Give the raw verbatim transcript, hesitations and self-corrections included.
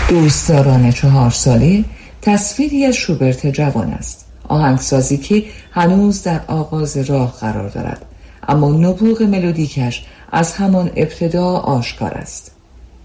دوستداران چهار ساله تصویری از شوبرت جوان است. آهنگسازی که هنوز در آغاز راه قرار دارد، اما نبوغ ملودیکش از همان ابتدا آشکار است.